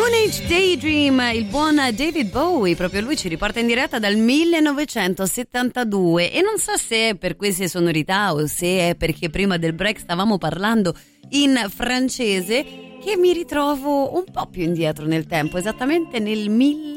Stone Age Daydream, il buon David Bowie, proprio lui ci riporta in diretta dal 1972 e non so se è per queste sonorità o se è perché prima del break stavamo parlando in francese che mi ritrovo un po' più indietro nel tempo, esattamente nel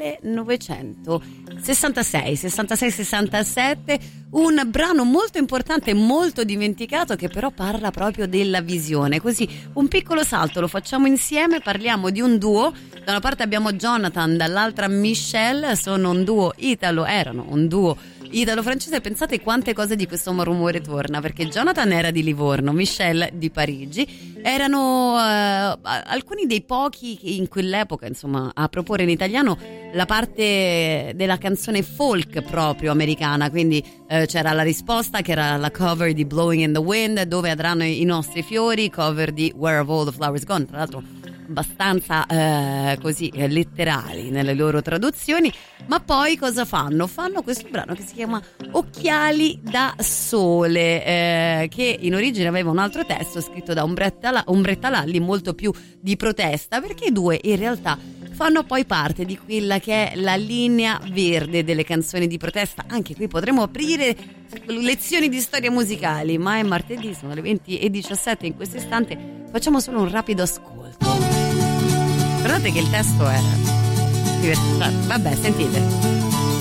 1966-67, un brano molto importante, molto dimenticato, che però parla proprio della visione. Così un piccolo salto lo facciamo insieme, parliamo di un duo. Da una parte abbiamo Jonathan, dall'altra Michelle, erano un duo italo-francese. Pensate quante cose di questo rumore torna, perché Jonathan era di Livorno, Michelle di Parigi. Erano alcuni dei pochi che in quell'epoca, insomma, a proporre in italiano la parte della canzone folk proprio americana, quindi c'era La Risposta, che era la cover di Blowing in the Wind, Dove andranno i nostri fiori, cover di Where Have All the Flowers Gone, tra l'altro abbastanza così letterali nelle loro traduzioni. Ma poi cosa fanno? Fanno questo brano che si chiama Occhiali da Sole, che in origine aveva un altro testo scritto da Umbretta Lalli, molto più di protesta, perché i due in realtà fanno poi parte di quella che è la linea verde delle canzoni di protesta. Anche qui potremmo aprire lezioni di storia musicali, ma è martedì, sono le 20:17 in questo istante, facciamo solo un rapido ascolto. Guardate che il testo è divertente. Vabbè, sentite.